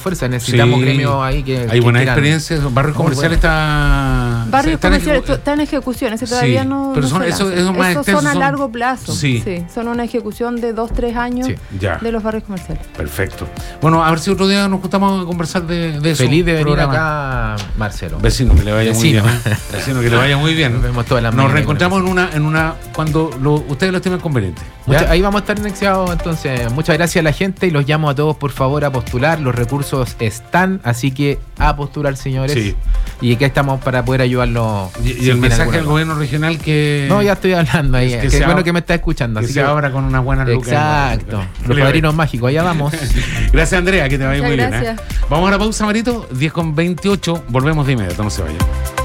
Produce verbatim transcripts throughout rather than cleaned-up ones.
fuerza. Necesitamos Sí. gremios ahí que... Hay que buenas quieran. experiencias. Barrios Muy comerciales bueno. está... Barrios está en comerciales ejecu- está en ejecución, ese todavía Sí, no. pero no son- se eso- lanza. esos más Esos extensos son a son- largo plazo. Sí. Son una ejecución de dos, tres años Sí. Ya. de los barrios comerciales. Perfecto. Bueno, a ver si otro día nos juntamos a conversar de, de eso. Feliz de venir Programa. acá, Marcelo. Vecino, que le vaya Vecino. muy bien. ¿eh? Vecino, que le vaya muy bien. Nos vemos todas las Nos mañanas reencontramos con en una, en una, cuando lo, ustedes lo estimen conveniente. ¿Ya? Mucha- ahí vamos a estar iniciados, entonces muchas gracias a la gente y los llamo a todos por favor a postular, los recursos están, así que a postular, señores. Sí. Y aquí estamos para poder ayudarlos. Y, y si el tienen mensaje alguna al duda. gobierno regional que... No, ya estoy hablando ahí, Es que que, se bueno ab- que me está escuchando. que Así se que, abra con unas buenas lucas. exacto, los Le- padrinos mágicos, allá vamos. Gracias, Andrea, que te vaya Muchas muy gracias. bien. ¿eh? Vamos a la pausa, Marito, diez con veintiocho, volvemos de inmediato, no se vayan.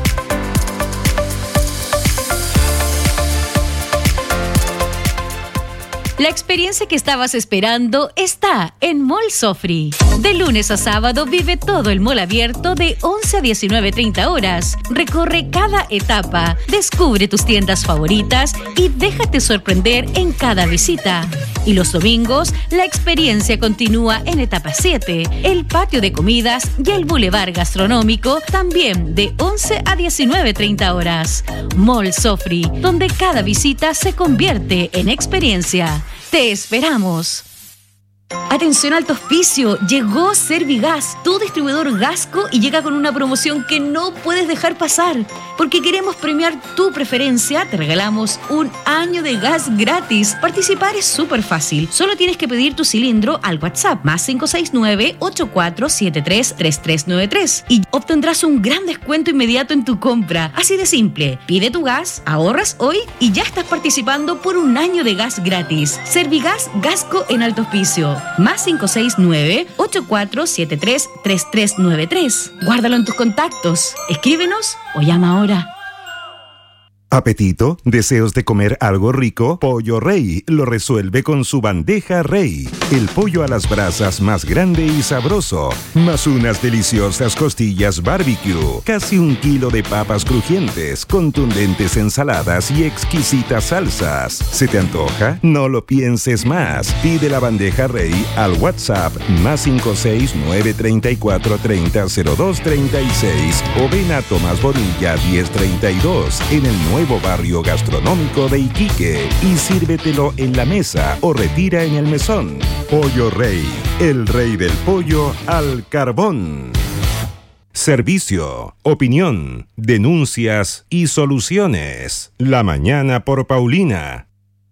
La experiencia que estabas esperando está en Mall Sofri. De lunes a sábado vive todo el mall abierto de once a diecinueve treinta horas. Recorre cada etapa, descubre tus tiendas favoritas y déjate sorprender en cada visita. Y los domingos, la experiencia continúa en etapa siete, el patio de comidas y el bulevar gastronómico también de once a diecinueve treinta horas. Mall Sofri, donde cada visita se convierte en experiencia. ¡Te esperamos! Atención Alto Hospicio, llegó Servigas, tu distribuidor Gasco, y llega con una promoción que no puedes dejar pasar. Porque queremos premiar tu preferencia, te regalamos un año de gas gratis. Participar es súper fácil, solo tienes que pedir tu cilindro al WhatsApp más cinco seis nueve, ocho cuatro siete tres, tres tres nueve tres y obtendrás un gran descuento inmediato en tu compra. Así de simple, pide tu gas, ahorras hoy y ya estás participando por un año de gas gratis. Servigas Gasco en Alto Hospicio. Más cinco seis nueve, ocho cuatro siete tres, tres tres nueve tres. Guárdalo en tus contactos. Escríbenos o llama ahora. ¿Apetito? ¿Deseos de comer algo rico? Pollo Rey lo resuelve con su bandeja Rey. El pollo a las brasas más grande y sabroso. Más unas deliciosas costillas barbecue. Casi un kilo de papas crujientes, contundentes ensaladas y exquisitas salsas. ¿Se te antoja? No lo pienses más. Pide la bandeja Rey al WhatsApp más cinco seis nueve, treinta y cuatro, treinta, cero dos treinta y seis o ven a Tomás Bonilla diez treinta y dos en el nuevo Nuevo barrio gastronómico de Iquique y sírvetelo en la mesa o retira en el mesón. Pollo Rey, el rey del pollo al carbón. Servicio, opinión, denuncias y soluciones. La mañana por Paulina.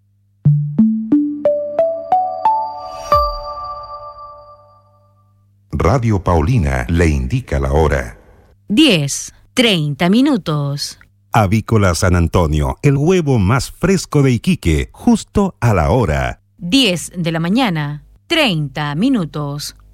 Radio Paulina le indica la hora. diez, treinta minutos. Avícola San Antonio, el huevo más fresco de Iquique, justo a la hora. diez de la mañana, treinta minutos.